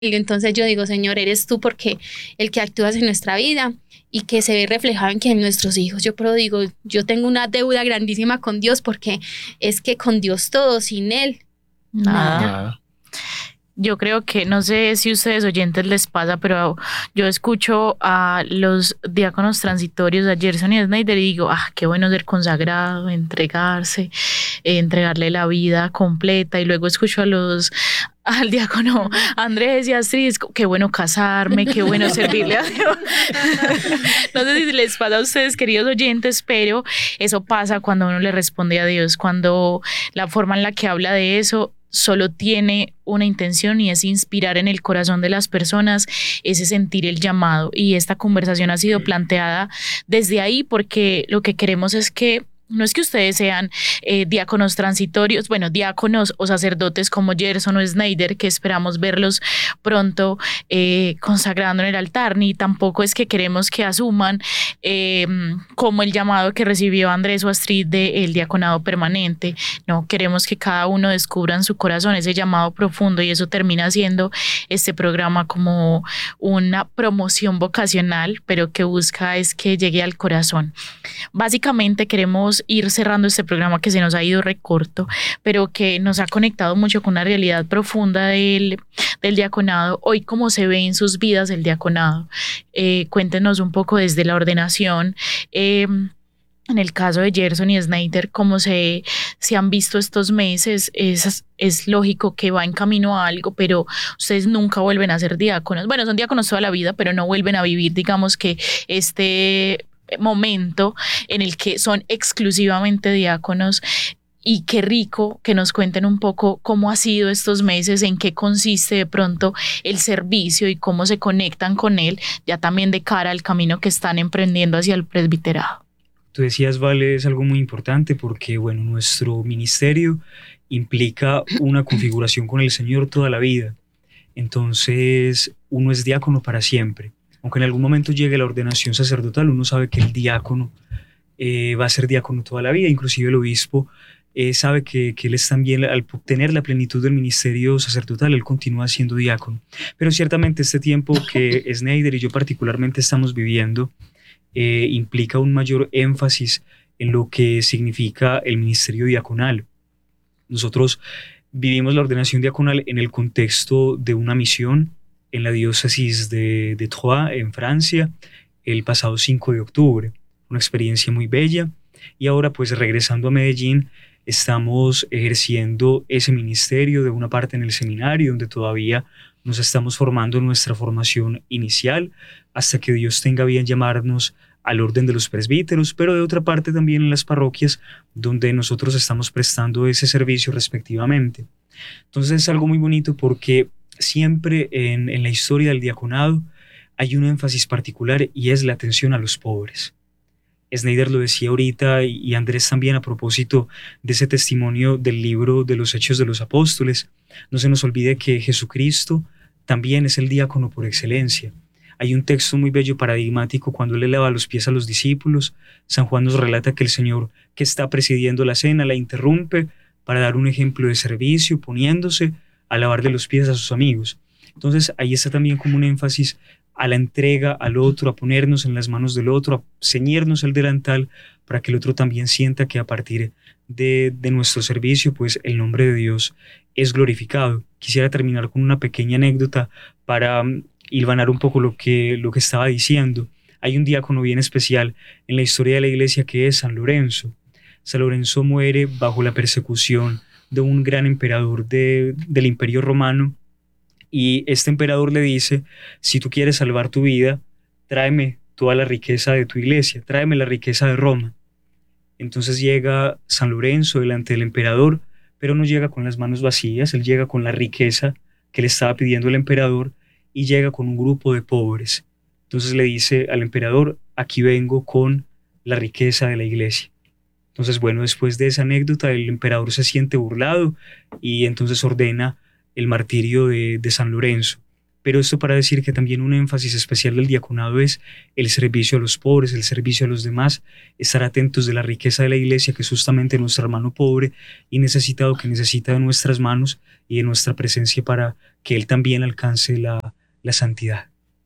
Entonces yo digo, Señor, eres tú porque el que actúas en nuestra vida y que se ve reflejado en que en nuestros hijos. Yo pero digo, yo tengo una deuda grandísima con Dios porque es que con Dios todo, sin Él, nada. Nada. Yo creo que, no sé si a ustedes oyentes les pasa, pero yo escucho a los diáconos transitorios, a Gerson y a Snyder, y digo, qué bueno ser consagrado, entregarse, entregarle la vida completa. Y luego escucho al diácono Andrés y Astrid, qué bueno casarme, qué bueno servirle a Dios. No sé si les pasa a ustedes, queridos oyentes, pero eso pasa cuando uno le responde a Dios, cuando la forma en la que habla de eso solo tiene una intención y es inspirar en el corazón de las personas ese sentir el llamado. Y esta conversación ha sido planteada desde ahí porque lo que queremos es que no es que ustedes sean diáconos transitorios, bueno, diáconos o sacerdotes como Gerson o Snyder, que esperamos verlos pronto consagrando en el altar, ni tampoco es que queremos que asuman como el llamado que recibió Andrés o Astrid del diaconado permanente. No, queremos que cada uno descubra en su corazón ese llamado profundo y eso termina siendo este programa como una promoción vocacional, pero que busca es que llegue al corazón. Básicamente queremos ir cerrando este programa que se nos ha ido recorto, pero que nos ha conectado mucho con una realidad profunda del diaconado. Hoy, ¿cómo se ve en sus vidas el diaconado? Cuéntenos un poco desde la ordenación. En el caso de Gerson y Snyder, cómo se han visto estos meses, es lógico que va en camino a algo, pero ustedes nunca vuelven a ser diáconos. Bueno, son diáconos toda la vida, pero no vuelven a vivir, digamos que este momento en el que son exclusivamente diáconos. Y qué rico que nos cuenten un poco cómo ha sido estos meses, en qué consiste de pronto el servicio y cómo se conectan con él, ya también de cara al camino que están emprendiendo hacia el presbiterado. Tú decías, Vale, es algo muy importante porque, bueno, nuestro ministerio implica una configuración con el Señor toda la vida. Entonces, uno es diácono para siempre. Aunque en algún momento llegue la ordenación sacerdotal, uno sabe que el diácono va a ser diácono toda la vida. Inclusive el obispo sabe que él es también, al obtener la plenitud del ministerio sacerdotal, él continúa siendo diácono. Pero ciertamente este tiempo que Snyder y yo particularmente estamos viviendo implica un mayor énfasis en lo que significa el ministerio diaconal. Nosotros vivimos la ordenación diaconal en el contexto de una misión en la diócesis de Troyes, en Francia, el pasado 5 de octubre. Una experiencia muy bella. Y ahora, pues regresando a Medellín, estamos ejerciendo ese ministerio de una parte en el seminario, donde todavía nos estamos formando en nuestra formación inicial, hasta que Dios tenga bien llamarnos al orden de los presbíteros, pero de otra parte también en las parroquias donde nosotros estamos prestando ese servicio respectivamente. Entonces es algo muy bonito porque siempre en la historia del diaconado hay un énfasis particular y es la atención a los pobres. Snyder lo decía ahorita y Andrés también a propósito de ese testimonio del libro de los Hechos de los Apóstoles. No se nos olvide que Jesucristo también es el diácono por excelencia. Hay un texto muy bello paradigmático cuando él le lava los pies a los discípulos. San Juan nos relata que el Señor que está presidiendo la cena la interrumpe para dar un ejemplo de servicio, poniéndose a lavarle los pies a sus amigos. Entonces ahí está también como un énfasis a la entrega al otro, a ponernos en las manos del otro, a ceñirnos el delantal para que el otro también sienta que a partir de nuestro servicio, pues el nombre de Dios es glorificado. Quisiera terminar con una pequeña anécdota para hilvanar un poco lo que estaba diciendo. Hay un diácono bien especial en la historia de la iglesia que es San Lorenzo. San Lorenzo muere bajo la persecución de un gran emperador del Imperio Romano, y este emperador le dice: si tú quieres salvar tu vida, tráeme toda la riqueza de tu iglesia, tráeme la riqueza de Roma. Entonces llega San Lorenzo delante del emperador, pero no llega con las manos vacías, él llega con la riqueza que le estaba pidiendo el emperador y llega con un grupo de pobres. Entonces le dice al emperador: aquí vengo con la riqueza de la iglesia. Entonces, bueno, después de esa anécdota, el emperador se siente burlado y entonces ordena el martirio de San Lorenzo. Pero esto para decir que también un énfasis especial del diaconado es el servicio a los pobres, el servicio a los demás, estar atentos de la riqueza de la iglesia, que es justamente nuestro hermano pobre y necesitado, que necesita de nuestras manos y de nuestra presencia para que él también alcance la santidad.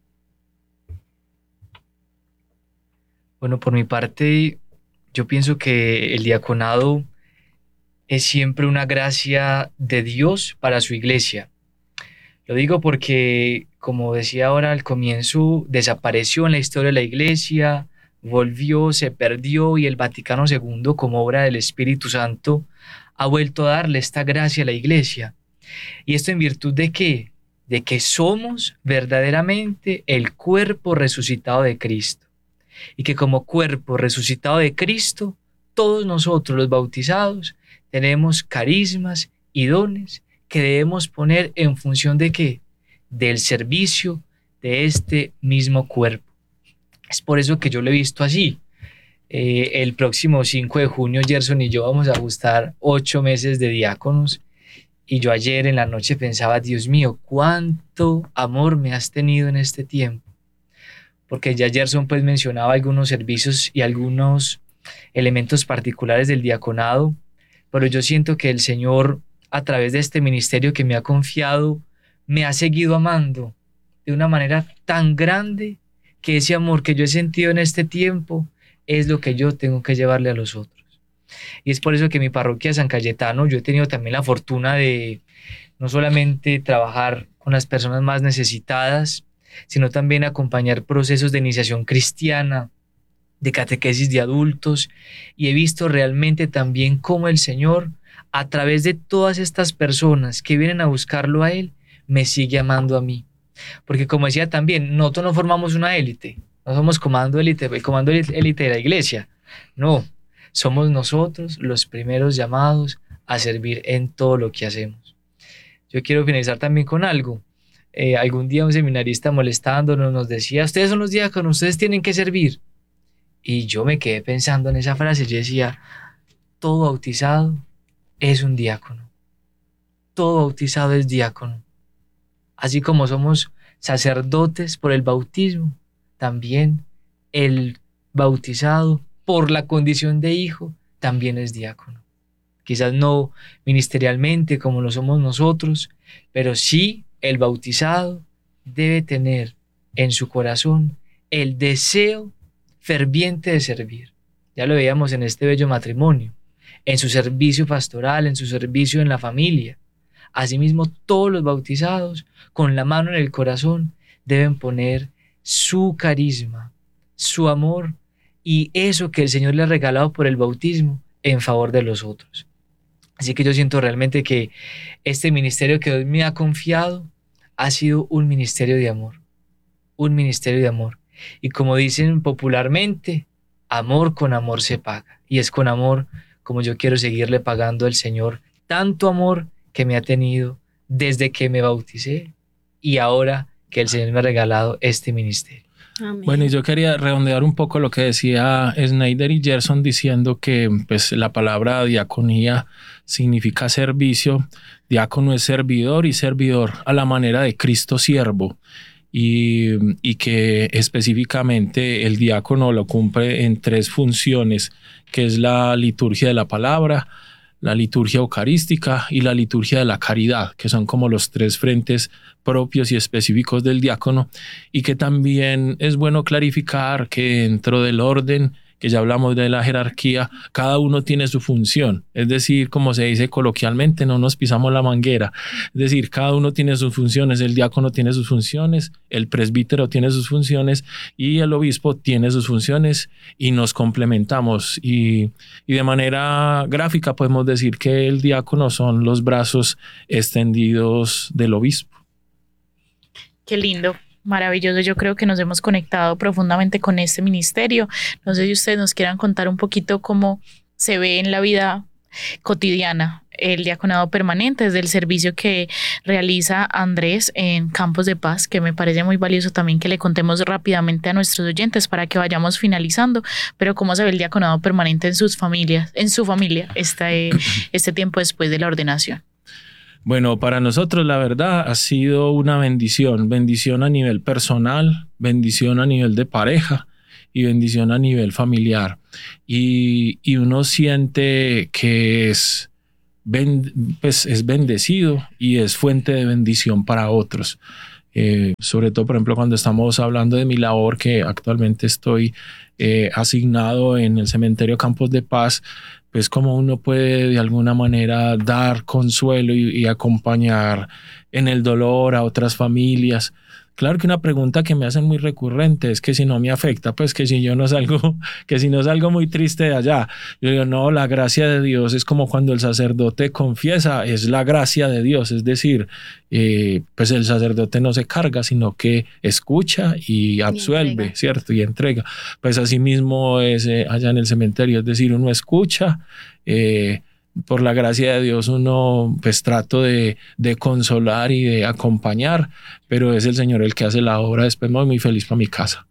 Bueno, por mi parte, yo pienso que el diaconado es siempre una gracia de Dios para su iglesia. Lo digo porque, como decía ahora al comienzo, desapareció en la historia de la iglesia, volvió, se perdió, y el Vaticano II, como obra del Espíritu Santo, ha vuelto a darle esta gracia a la iglesia. ¿Y esto en virtud de qué? De que somos verdaderamente el cuerpo resucitado de Cristo. Y que como cuerpo resucitado de Cristo, todos nosotros los bautizados tenemos carismas y dones que debemos poner en función de ¿qué? Del servicio de este mismo cuerpo. Es por eso que yo lo he visto así. El próximo 5 de junio, Gerson y yo vamos a ajustar 8 meses de diáconos. Y yo ayer en la noche pensaba, Dios mío, cuánto amor me has tenido en este tiempo. Porque ya Gerson pues mencionaba algunos servicios y algunos elementos particulares del diaconado, pero yo siento que el Señor, a través de este ministerio que me ha confiado, me ha seguido amando de una manera tan grande que ese amor que yo he sentido en este tiempo es lo que yo tengo que llevarle a los otros. Y es por eso que en mi parroquia San Cayetano yo he tenido también la fortuna de no solamente trabajar con las personas más necesitadas, sino también acompañar procesos de iniciación cristiana, de catequesis de adultos, y he visto realmente también cómo el Señor, a través de todas estas personas que vienen a buscarlo a Él, me sigue amando a mí. Porque como decía también, nosotros no formamos una élite, no somos comando élite de la iglesia, no, somos nosotros los primeros llamados a servir en todo lo que hacemos. Yo quiero finalizar también con algo. Algún día un seminarista molestándonos nos decía, ustedes son los diáconos, ustedes tienen que servir. Y yo me quedé pensando en esa frase. Yo decía, todo bautizado es un diácono. Todo bautizado es diácono. Así como somos sacerdotes por el bautismo, también el bautizado por la condición de hijo también es diácono. Quizás no ministerialmente como lo somos nosotros, pero sí el bautizado debe tener en su corazón el deseo ferviente de servir. Ya lo veíamos en este bello matrimonio, en su servicio pastoral, en su servicio en la familia. Asimismo, todos los bautizados, con la mano en el corazón, deben poner su carisma, su amor y eso que el Señor le ha regalado por el bautismo en favor de los otros. Así que yo siento realmente que este ministerio que Dios me ha confiado ha sido un ministerio de amor, un ministerio de amor. Y como dicen popularmente, amor con amor se paga. Y es con amor como yo quiero seguirle pagando al Señor tanto amor que me ha tenido desde que me bauticé y ahora que el Señor me ha regalado este ministerio. Amén. Bueno, y yo quería redondear un poco lo que decía Snyder y Gerson diciendo que pues, la palabra diaconía significa servicio. Diácono es servidor y servidor a la manera de Cristo siervo. Y que específicamente el diácono lo cumple en 3 funciones, que es la liturgia de la palabra, la liturgia eucarística y la liturgia de la caridad, que son como los 3 frentes propios y específicos del diácono, y que también es bueno clarificar que dentro del orden, que ya hablamos de la jerarquía, cada uno tiene su función, es decir, como se dice coloquialmente, no nos pisamos la manguera, es decir, cada uno tiene sus funciones, el diácono tiene sus funciones, el presbítero tiene sus funciones y el obispo tiene sus funciones y nos complementamos y de manera gráfica podemos decir que el diácono son los brazos extendidos del obispo. Qué lindo. Maravilloso, yo creo que nos hemos conectado profundamente con este ministerio. No sé si ustedes nos quieran contar un poquito cómo se ve en la vida cotidiana el diaconado permanente, desde el servicio que realiza Andrés en Campos de Paz, que me parece muy valioso también que le contemos rápidamente a nuestros oyentes para que vayamos finalizando, pero cómo se ve el diaconado permanente en sus familias, en su familia, este tiempo después de la ordenación. Bueno, para nosotros la verdad ha sido una bendición a nivel personal, bendición a nivel de pareja y bendición a nivel familiar. Y uno siente que es bendecido y es fuente de bendición para otros. Sobre todo, por ejemplo, cuando estamos hablando de mi labor, que actualmente estoy asignado en el cementerio Campos de Paz, pues como uno puede de alguna manera dar consuelo y acompañar en el dolor a otras familias. Claro que una pregunta que me hacen muy recurrente es que si no me afecta, pues que si yo no salgo, que si no salgo muy triste de allá. Yo digo, no, la gracia de Dios es como cuando el sacerdote confiesa, es la gracia de Dios, es decir, pues el sacerdote no se carga, sino que escucha y absuelve, ¿cierto? Y entrega. Pues así mismo es allá en el cementerio, es decir, uno escucha, por la gracia de Dios uno pues trato de consolar y de acompañar, pero es el Señor el que hace la obra. Después me voy muy feliz para mi casa.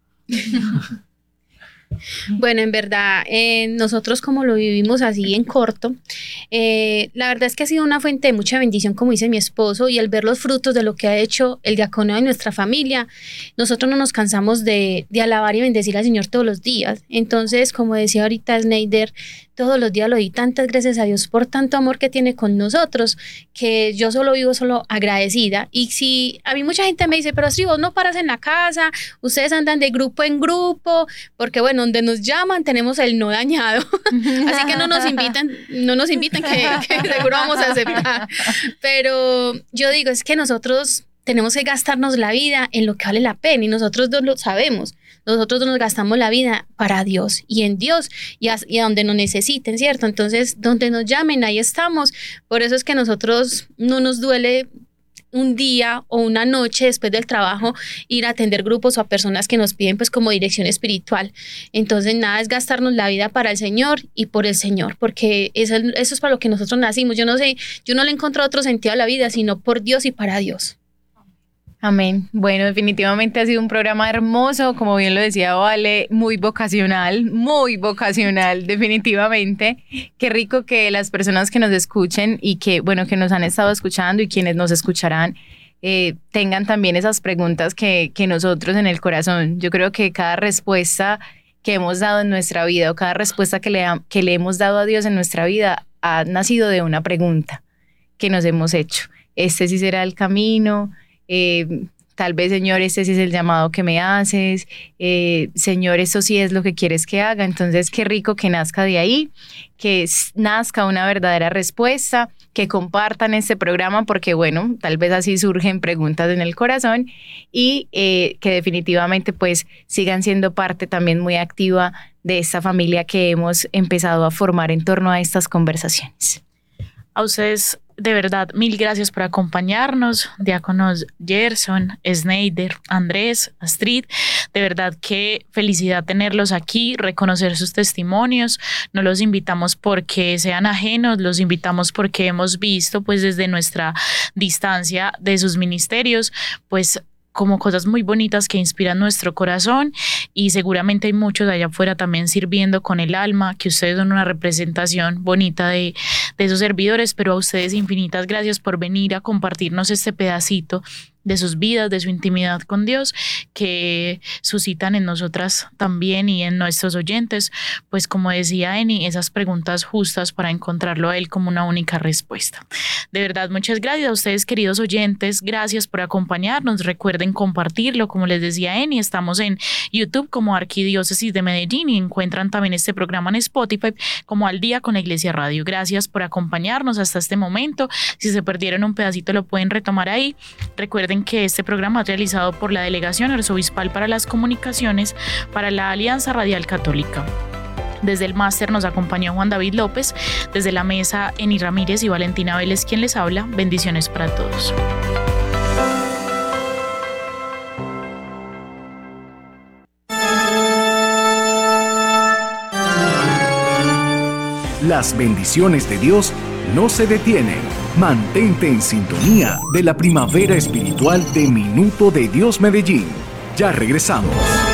Bueno, en verdad, nosotros como lo vivimos así en corto, la verdad es que ha sido una fuente de mucha bendición, como dice mi esposo, y al ver los frutos de lo que ha hecho el diaconado en nuestra familia, nosotros no nos cansamos de alabar y bendecir al Señor todos los días. Entonces, como decía ahorita Snyder, todos los días lo doy tantas gracias a Dios por tanto amor que tiene con nosotros, que yo solo vivo agradecida. Y si a mí mucha gente me dice, pero si vos no paras en la casa, ustedes andan de grupo en grupo, porque bueno, donde nos llaman tenemos el no dañado, así que no nos inviten que seguro vamos a aceptar. Pero yo digo, es que nosotros tenemos que gastarnos la vida en lo que vale la pena, y nosotros dos lo sabemos. Nosotros nos gastamos la vida para Dios y en Dios y a donde nos necesiten, ¿cierto? Entonces, donde nos llamen, ahí estamos. Por eso es que nosotros no nos duele un día o una noche después del trabajo ir a atender grupos o a personas que nos piden pues como dirección espiritual. Entonces, nada, es gastarnos la vida para el Señor y por el Señor, porque eso es para lo que nosotros nacimos. Yo no le encuentro otro sentido a la vida, sino por Dios y para Dios. Amén. Bueno, definitivamente ha sido un programa hermoso, como bien lo decía Vale, muy vocacional, definitivamente. Qué rico que las personas que nos escuchen y que nos han estado escuchando y quienes nos escucharán tengan también esas preguntas que nosotros en el corazón. Yo creo que cada respuesta que hemos dado en nuestra vida o cada respuesta que le hemos dado a Dios en nuestra vida ha nacido de una pregunta que nos hemos hecho. ¿Este sí será el camino? Tal vez, Señor, este sí es el llamado que me haces, Señor, eso sí es lo que quieres que haga. Entonces, qué rico que nazca de ahí, que nazca una verdadera respuesta, que compartan este programa, porque bueno, tal vez así surgen preguntas en el corazón y que definitivamente pues sigan siendo parte también muy activa de esta familia que hemos empezado a formar en torno a estas conversaciones. A ustedes, de verdad, mil gracias por acompañarnos, diáconos Gerson, Snyder, Andrés, Astrid. De verdad que felicidad tenerlos aquí, reconocer sus testimonios. No los invitamos porque sean ajenos, los invitamos porque hemos visto pues desde nuestra distancia de sus ministerios pues como cosas muy bonitas que inspiran nuestro corazón, y seguramente hay muchos allá afuera también sirviendo con el alma, que ustedes son una representación bonita de esos servidores. Pero a ustedes infinitas gracias por venir a compartirnos este pedacito de sus vidas, de su intimidad con Dios, que suscitan en nosotras también y en nuestros oyentes, pues como decía Eni, esas preguntas justas para encontrarlo a Él como una única respuesta. De verdad, muchas gracias a ustedes, queridos oyentes, gracias por acompañarnos. Recuerden compartirlo, como les decía Eni, estamos en YouTube como Arquidiócesis de Medellín y encuentran también este programa en Spotify como Al Día con la Iglesia Radio. Gracias por acompañarnos hasta este momento. Si se perdieron un pedacito lo pueden retomar ahí. Recuerden que este programa es realizado por la Delegación Arzobispal para las Comunicaciones para la Alianza Radial Católica. Desde el máster nos acompañó Juan David López, desde la mesa Eni Ramírez y Valentina Vélez quien les habla. Bendiciones para todos. Las bendiciones de Dios no se detienen. Mantente en sintonía de la primavera espiritual de Minuto de Dios Medellín. Ya regresamos.